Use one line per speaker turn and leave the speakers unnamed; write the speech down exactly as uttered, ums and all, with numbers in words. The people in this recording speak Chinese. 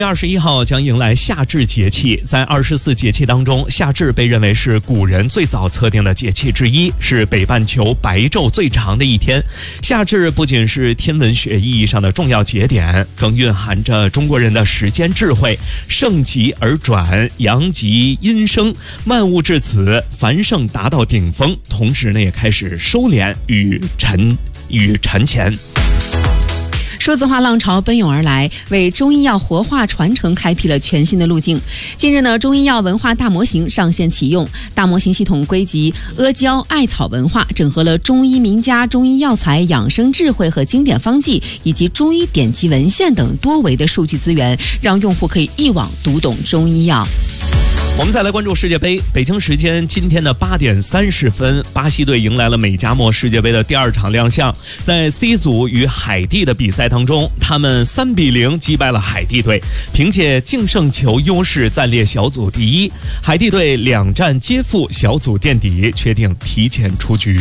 二十一号将迎来夏至节气，在二十四节气当中，夏至被认为是古人最早测定的节气之一，是北半球白昼最长的一天。夏至不仅是天文学意义上的重要节点，更蕴含着中国人的时间智慧。盛极而转，阳极阴生，万物至此，繁盛达到顶峰，同时呢也开始收敛与沉与沉潜。
数字化浪潮奔涌而来，为中医药活化传承开辟了全新的路径。近日呢，中医药文化大模型上线启用，大模型系统归集阿胶、艾草文化，整合了中医名家、中医药材、养生智慧和经典方剂，以及中医典籍文献等多维的数据资源，让用户可以一网读懂中医药。
我们再来关注世界杯。北京时间今天的八点三十分，巴西队迎来了美加墨世界杯的第二场亮相。在 C 组与海地的比赛当中，他们三比零击败了海地队，凭借净胜球优势暂列小组第一。海地队两战皆负，小组垫底，确定提前出局。